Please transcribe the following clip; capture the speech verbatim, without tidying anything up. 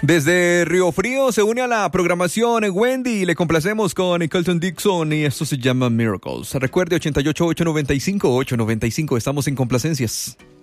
Desde Río Frío se une a la programación Wendy y le complacemos con Colton Dixon y esto se llama Miracles. Recuerde ochenta y ocho, ochocientos noventa y cinco, ochocientos noventa y cinco, estamos en complacencias.